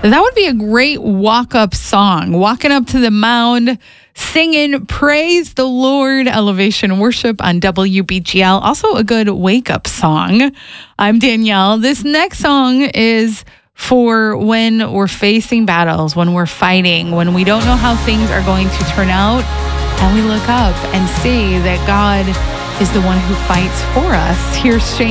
That would be a great walk-up song. Walking up to the mound, singing Praise the Lord, Elevation Worship on WBGL. Also a good wake-up song. I'm Danielle. This next song is for when we're facing battles, when we're fighting, when we don't know how things are going to turn out, and we look up and see that God is the one who fights for us. Here's Shane.